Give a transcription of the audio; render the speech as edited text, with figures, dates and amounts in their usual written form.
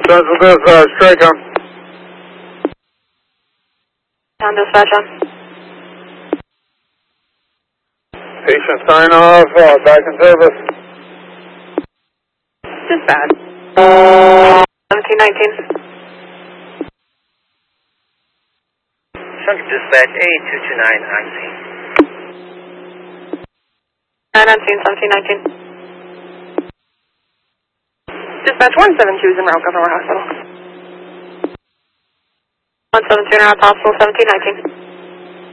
Central Dispatch, Tracom. Town dispatch on. Patient sign off, back in service. Dispatch. 1719. Central Dispatch, A229 on scene. 1719. Dispatch 172 is in route, Governor Hospital. 172 in route, hospital 1719.